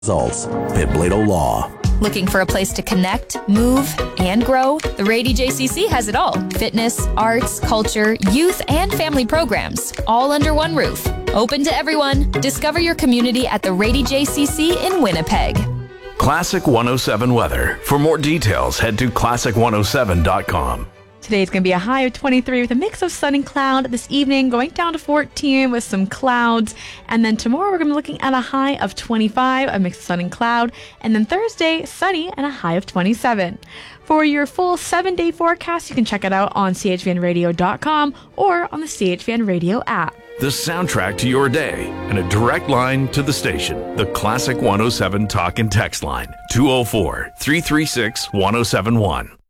Results. Piblato Law. Looking for a place to connect, move, and grow? The Rady JCC has it all. Fitness, arts, culture, youth, and family programs, all under one roof. Open to everyone. Discover your community at the Rady JCC in Winnipeg. Classic 107 weather. For more details, head to classic107.com. Today's going to be a high of 23 with a mix of sun and cloud. This evening going down to 14 with some clouds. And then tomorrow we're going to be looking at a high of 25, a mix of sun and cloud. And then Thursday, sunny and a high of 27. For your full 7-day forecast, you can check it out on chvnradio.com or on the CHVN Radio app. The soundtrack to your day and a direct line to the station. The Classic 107 Talk and Text line, 204-336-1071.